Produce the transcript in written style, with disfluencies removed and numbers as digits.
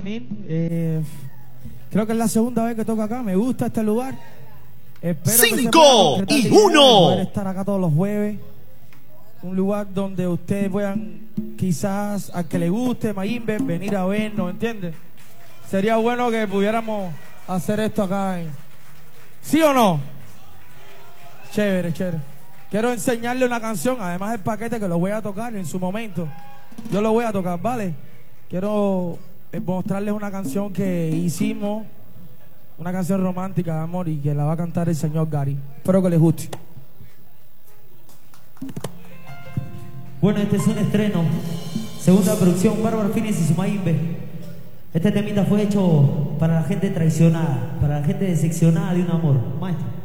venir. Creo que es la segunda vez que toco acá. Me gusta este lugar. Espero 5 y 1. Poder estar acá todos los jueves. Un lugar donde ustedes puedan, quizás, al que le guste Mayimbe, venir a vernos, ¿entiendes? Sería bueno que pudiéramos hacer esto acá. ¿Sí o no? Chévere, chévere. Quiero enseñarle una canción, además del paquete que lo voy a tocar en su momento. Yo lo voy a tocar, ¿vale? Quiero mostrarles una canción que hicimos, una canción romántica de amor y que la va a cantar el señor Gary. Espero que les guste. Bueno, este es un estreno. Segunda producción, Bárbaro Fines y su Mayimbe. Este temita fue hecho para la gente traicionada, para la gente decepcionada de un amor. Maestro.